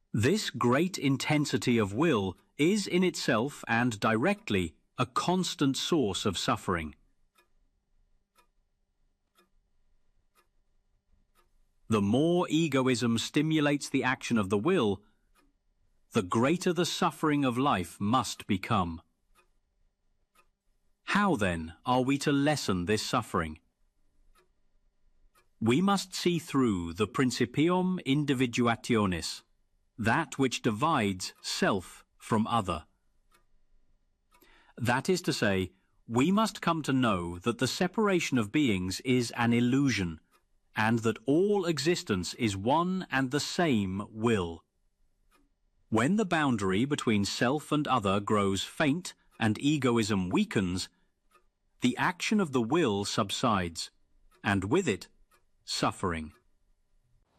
This great intensity of will is in itself and directly a constant source of suffering. The more egoism stimulates the action of the will, the greater the suffering of life must become. How, then, are we to lessen this suffering? We must see through the principium individuationis, that which divides self from other. That is to say, we must come to know that the separation of beings is an illusion, and that all existence is one and the same will. When the boundary between self and other grows faint and egoism weakens, the action of the will subsides, and with it, suffering.